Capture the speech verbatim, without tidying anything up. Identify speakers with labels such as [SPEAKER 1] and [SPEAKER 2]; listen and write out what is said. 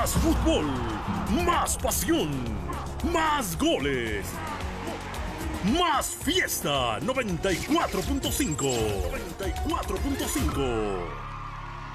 [SPEAKER 1] Más fútbol, más pasión, más goles, más fiesta. noventa y cuatro punto cinco. noventa y cuatro punto cinco.